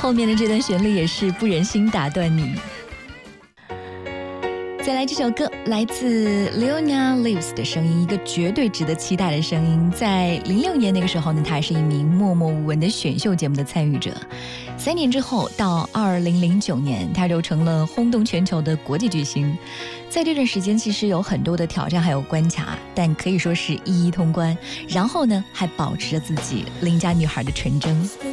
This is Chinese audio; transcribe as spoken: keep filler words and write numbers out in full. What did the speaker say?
后面的这段旋律也是不忍心打断你。再来这首歌来自 Leona Lewis 的声音，一个绝对值得期待的声音。在零六年那个时候呢，她还是一名默默无闻的选秀节目的参与者。三年之后，到二零零九年，她就成了轰动全球的国际巨星。在这段时间，其实有很多的挑战还有关卡，但可以说是一一通关。然后呢，还保持着自己邻家女孩的纯真。